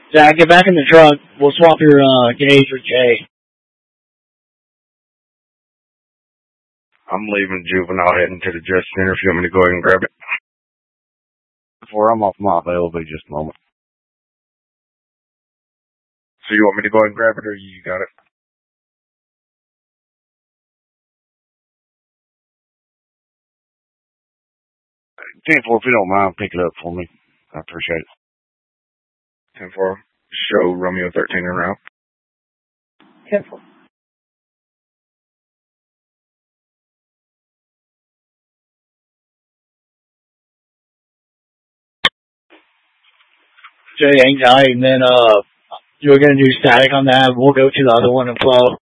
Zach, get back in the truck. We'll swap your gauge with Jay. I'm leaving Juvenile, heading to the Justice Center. If you want me to go ahead and grab it. Before I'm off my bail, it'll be just a moment. So you want me to go ahead and grab it, or you got it? 10-4, if you don't mind, pick it up for me. I appreciate it. 10-4. Show Romeo 13 en route. 10-4. Jay, hang tight, and then you're gonna do static on that. We'll go to the other one and flow.